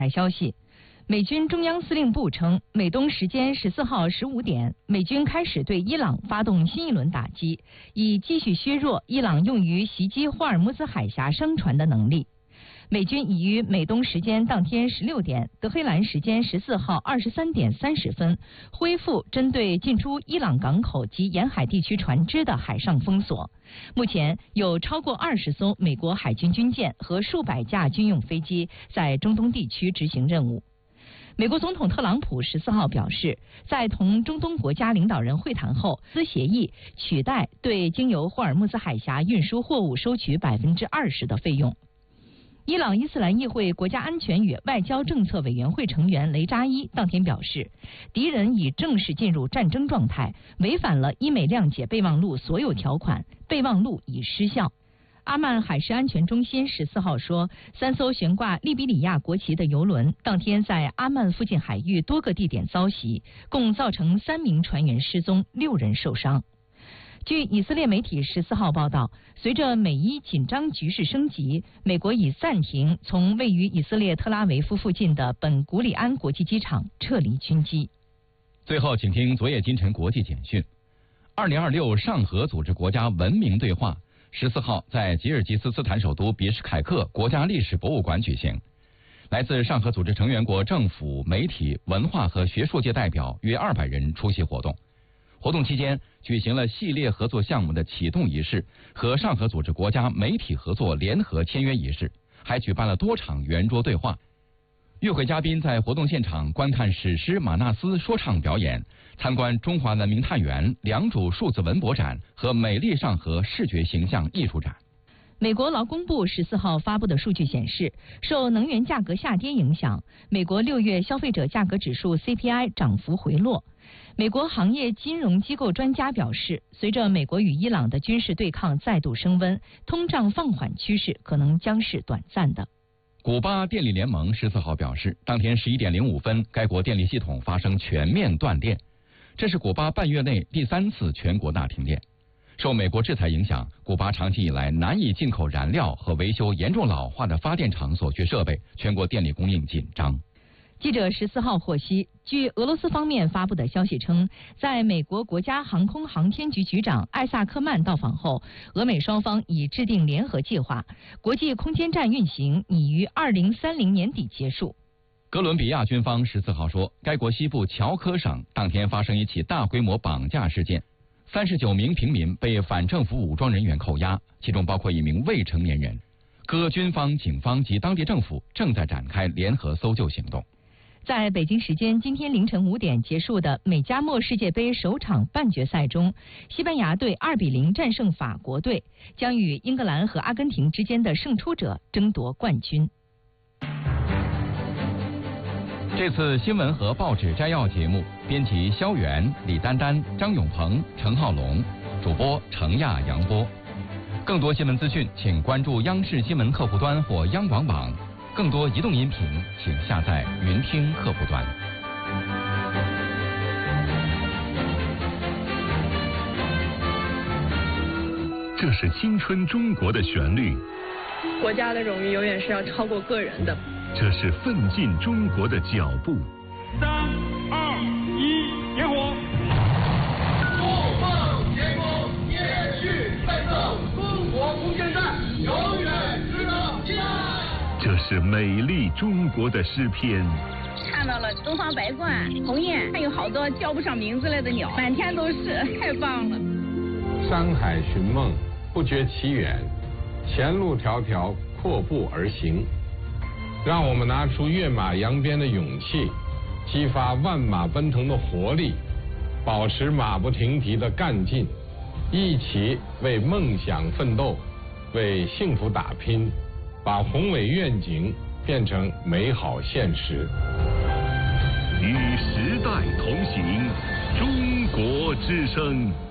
消息，美军中央司令部称，美东时间14号15点，美军开始对伊朗发动新一轮打击，以继续削弱伊朗用于袭击霍尔木兹海峡商船的能力。美军已于美东时间当天16点，德黑兰时间14号23点30分恢复针对进出伊朗港口及沿海地区船只的海上封锁。目前有超过20艘美国海军军舰和数百架军用飞机在中东地区执行任务。美国总统特朗普14号表示，在同中东国家领导人会谈后，协议取代对经由霍尔木兹海峡运输货物收取20%的费用。伊朗伊斯兰议会国家安全与外交政策委员会成员雷扎伊当天表示，敌人已正式进入战争状态，违反了伊美谅解备忘录所有条款，备忘录已失效。阿曼海事安全中心14号说，3艘悬挂利比里亚国旗的油轮当天在阿曼附近海域多个地点遭袭，共造成3名船员失踪，6人受伤。据以色列媒体14号报道，随着美伊紧张局势升级，美国已暂停从位于以色列特拉维夫附近的本古里安国际机场撤离军机。 最后，请听昨夜今晨国际简讯。2026上合组织国家文明对话14号在吉尔吉斯斯坦首都比什凯克国家历史博物馆举行。来自上合组织成员国政府、媒体、文化和学术界代表约200人出席活动。活动期间举行了系列合作项目的启动仪式和上合组织国家媒体合作联合签约仪式，还举办了多场圆桌对话。与会嘉宾在活动现场观看史诗马纳斯说唱表演，参观中华文明探源、良渚数字文博展和美丽上合视觉形象艺术展。 美国劳工部14号发布的数据显示，受能源价格下跌影响，美国6月消费者价格指数 CPI 涨幅回落。美国行业金融机构专家表示，随着美国与伊朗的军事对抗再度升温，通胀放缓趋势可能将是短暂的。 古巴电力联盟14号表示，当天11点05分，该国电力系统发生全面断电，这是古巴半月内第3次全国大停电。受美国制裁影响，古巴长期以来难以进口燃料和维修严重老化的发电厂所需设备，全国电力供应紧张。 记者14号获悉，据俄罗斯方面发布的消息称，在美国国家航空航天局局长艾萨克曼到访后，俄美双方已制定联合计划，国际空间站运行已于2030年底结束。 哥伦比亚军方14号说，该国西部乔科省当天发生一起大规模绑架事件，39名平民被反政府武装人员扣押，其中包括1名未成年人。各军方、警方及当地政府正在展开联合搜救行动。 在北京时间今天凌晨5点结束的美加墨世界杯首场半决赛中，西班牙队2-0战胜法国队，将与英格兰和阿根廷之间的胜出者争夺冠军。 这次新闻和报纸摘要节目，编辑肖元、李丹丹、张永鹏、陈浩龙，主播程亚、杨波。更多新闻资讯，请关注央视新闻客户端或央广网。更多移动音频，请下载云听客户端。 这是青春中国的旋律， 国家的荣誉永远是要超过个人的。 这是奋进中国的脚步。 3、2、1，点火！ 不放前锋，延续奋斗，中国空间站永远值得期待。 这是美丽中国的诗篇。 看到了东方白鹳、鸿雁，还有好多叫不上名字来的鸟，满天都是，太棒了。 山海寻梦，不觉其远，前路迢迢，阔步而行。让我们拿出跃马扬鞭的勇气，激发万马奔腾的活力，保持马不停蹄的干劲，一起为梦想奋斗，为幸福打拼，把宏伟愿景变成美好现实。 与时代同行，中国之声。